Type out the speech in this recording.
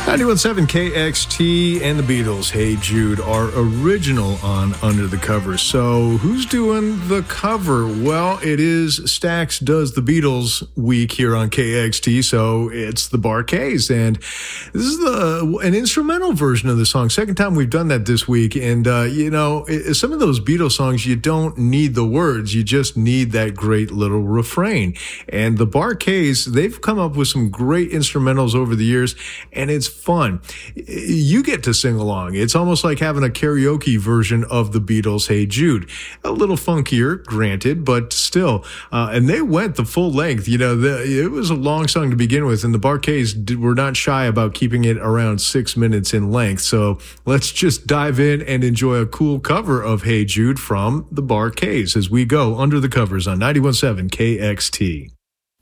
91.7 KXT and the Beatles, Hey Jude, are original on Under the Covers. So who's doing the cover? Well, it is Stax Does the Beatles week here on KXT, so it's the Bar-Kays. And this is an instrumental version of the song. Second time we've done that this week. And, some of those Beatles songs, you don't need the words. You just need that great little refrain. And the Bar-Kays, they've come up with some great instrumentals over the years, and it's fun. You get to sing along. It's almost like having a karaoke version of the Beatles' Hey Jude. A little funkier, granted, but still. And they went the full length. It was a long song to begin with, and the Bar-Kays were not shy about keeping it around 6 minutes in length. So let's just dive in and enjoy a cool cover of Hey Jude from the Bar-Kays as we go under the covers on 91.7 KXT.